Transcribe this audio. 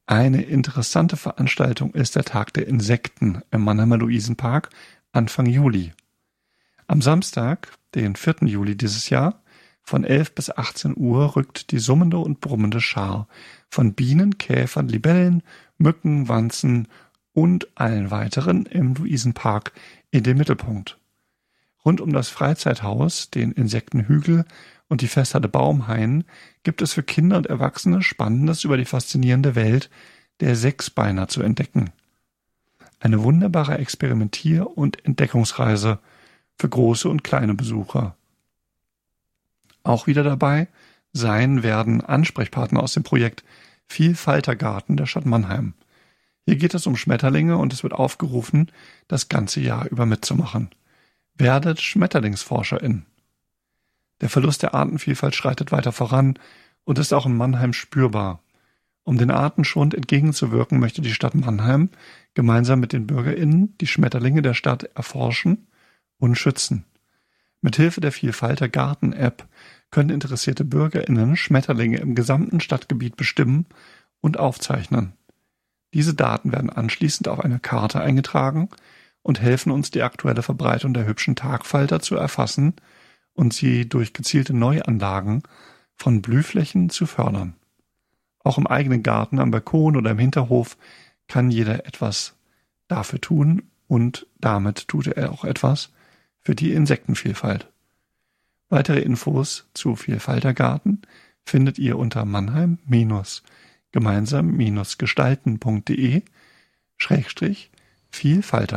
Eine interessante Veranstaltung ist der Tag der Insekten im Mannheimer Luisenpark Anfang Juli. Am Samstag, den 4. Juli dieses Jahr, von 11 bis 18 Uhr rückt die summende und brummende Schar von Bienen, Käfern, Libellen, Mücken, Wanzen und allen weiteren im Luisenpark in den Mittelpunkt. Rund um das Freizeithaus, den Insektenhügel und die Festhalle Baumhain gibt es für Kinder und Erwachsene Spannendes über die faszinierende Welt der Sechsbeiner zu entdecken. Eine wunderbare Experimentier- und Entdeckungsreise für große und kleine Besucher. Auch wieder dabei sein werden Ansprechpartner aus dem Projekt Vielfaltergarten der Stadt Mannheim. Hier geht es um Schmetterlinge und es wird aufgerufen, das ganze Jahr über mitzumachen. Werdet SchmetterlingsforscherInnen. Der Verlust der Artenvielfalt schreitet weiter voran und ist auch in Mannheim spürbar. Um den Artenschwund entgegenzuwirken, möchte die Stadt Mannheim gemeinsam mit den BürgerInnen die Schmetterlinge der Stadt erforschen und schützen. Mithilfe der Vielfalter-Garten-App können interessierte BürgerInnen Schmetterlinge im gesamten Stadtgebiet bestimmen und aufzeichnen. Diese Daten werden anschließend auf eine Karte eingetragen und helfen uns, die aktuelle Verbreitung der hübschen Tagfalter zu erfassen und sie durch gezielte Neuanlagen von Blühflächen zu fördern. Auch im eigenen Garten, am Balkon oder im Hinterhof kann jeder etwas dafür tun und damit tut er auch etwas für die Insektenvielfalt. Weitere Infos zu Vielfaltergarten findet ihr unter mannheim-gemeinsam-gestalten.de/Vielfalter